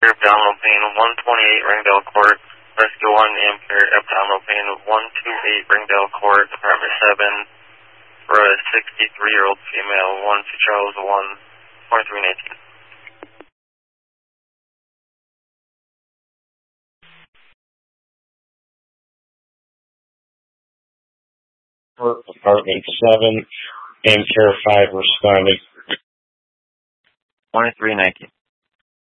Abdominal pain, 128 Ringdale Court. Rescue 1, impaired abdominal pain, 128 Ringdale Court, Department 7, for a 63-year-old female, 1 to Charles 1, 2319. Department 7, and Care 5 responding. 2319.